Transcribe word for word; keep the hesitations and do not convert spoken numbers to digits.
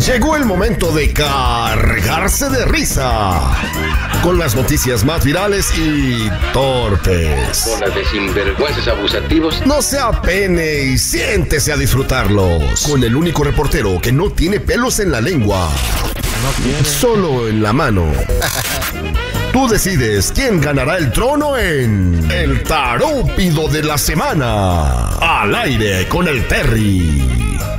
Llegó el momento de cargarse de risa con las noticias más virales y torpes. Bola de sinvergüenzas abusativos. No se apene y siéntese a disfrutarlos con el único reportero que no tiene pelos en la lengua, No tiene. solo en la mano. Tú decides quién ganará el trono en El Tarúpido de la Semana. Al aire con el Terry.